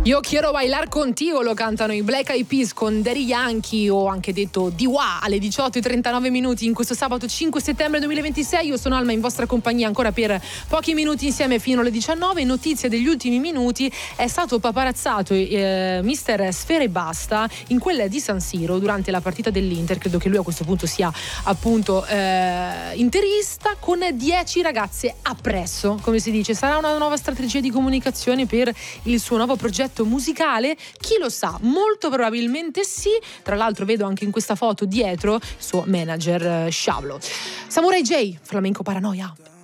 Io quiero bailar contigo, lo cantano i Black Eyed Peas con Daddy Yankee, o anche detto Diwa, alle 18:39 minuti in questo sabato 5 settembre 2026. Io sono Alma, in vostra compagnia ancora per pochi minuti insieme fino alle 19. Notizie degli ultimi minuti: è stato paparazzato mister Sfera Ebbasta in quella di San Siro durante la partita dell'Inter. Credo che lui a questo punto sia appunto interista, con 10 ragazze appresso, come si dice. Sarà una nuova strategia di comunicazione per il suo nuovo progetto musicale? Chi lo sa, molto probabilmente sì. Tra l'altro vedo anche in questa foto dietro il suo manager Sciavlo. Samurai J, Flamenco Paranoia.